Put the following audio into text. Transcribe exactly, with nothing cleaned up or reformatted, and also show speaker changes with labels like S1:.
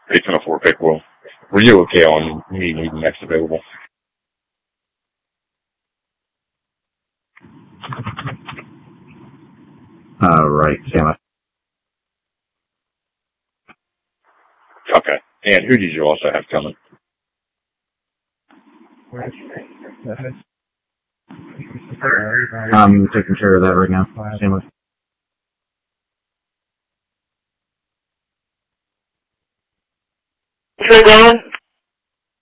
S1: eight ten oh four pick will. Were you okay on me needing next available?
S2: Uh, right, Sam.
S1: Okay. And who did you also have coming?
S2: I'm taking care of that right now. Sam.
S3: Sure, Don.